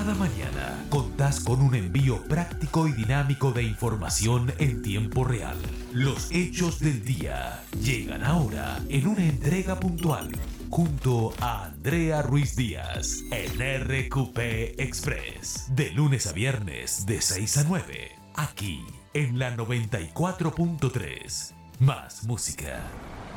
Cada mañana contás con un envío práctico y dinámico de información en tiempo real. Los hechos del día llegan ahora en una entrega puntual junto a Andrea Ruiz Díaz en RQP Express. De lunes a viernes de 6 a 9, aquí en la 94.3. Más música.